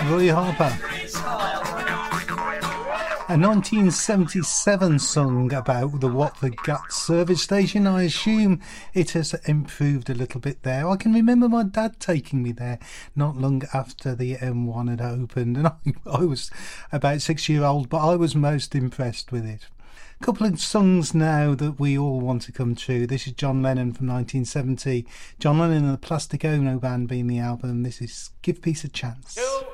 Roy Harper. A 1977 song about the Watford Guts service station. I assume it has improved a little bit there. I can remember my dad taking me there not long after the M1 had opened, and I was about 6 years old, but I was most impressed with it. A couple of songs now that we all want to come true. This is John Lennon from 1970. John Lennon and the Plastic Ono Band being the album. This is Give Peace a Chance.